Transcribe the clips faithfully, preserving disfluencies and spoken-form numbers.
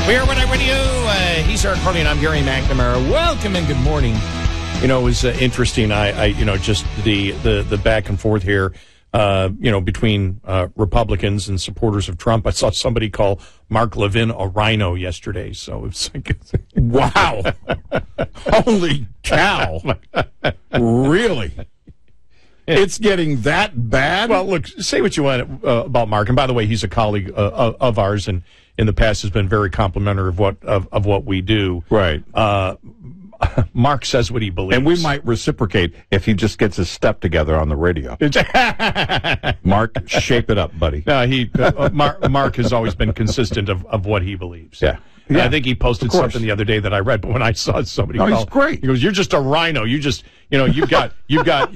We are Winner Radio. Uh, he's Eric Carly, and I'm Gary McNamara. Welcome and good morning. You know, it was uh, interesting. I, I, you know, just the, the, the back and forth here, uh, you know, between uh, Republicans and supporters of Trump. I saw somebody call Mark Levin a rhino yesterday. So it's like, wow. Holy cow. Really? It's getting that bad? Well, look, say what you want uh, about Mark. And by the way, he's a colleague uh, of ours, and in the past has been very complimentary of what of, of what we do. Right. Uh, Mark says what he believes. And we might reciprocate if he just gets his step together on the radio. Mark, shape it up, buddy. No, he uh, Mark, Mark has always been consistent of, of what he believes. Yeah. Yeah. yeah. I think he posted something the other day that I read, but when I saw somebody oh, call, he's great. He goes, "You're just a rhino. You just, you know, you've got, you've got,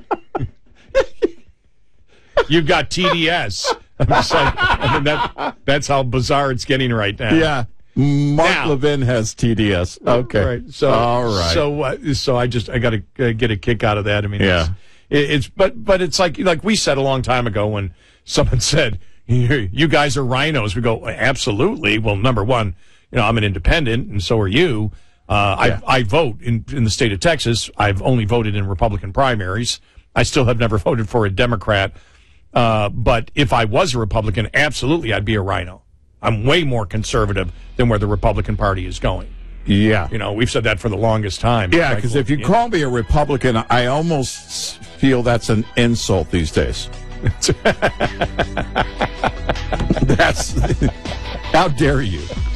you've got T D S." I'm just like, I mean, that, that's how bizarre it's getting right now. Yeah. Mark now, Levin has T D S. Okay. Right. So, all right. So, uh, so I just, I got to uh, get a kick out of that. I mean, yeah. it's, it's, but, but it's like, like we said a long time ago when someone said, "You guys are rhinos." We go, "Absolutely." Well, number one, you know, I'm an independent, and so are you. Uh, yeah. I, I vote in, in the state of Texas. I've only voted in Republican primaries. I still have never voted for a Democrat. Uh, but if I was a Republican, absolutely, I'd be a rhino. I'm way more conservative than where the Republican Party is going. Yeah. You know, we've said that for the longest time. Yeah, because if you yeah. call me a Republican, I almost feel that's an insult these days. That's, how dare you?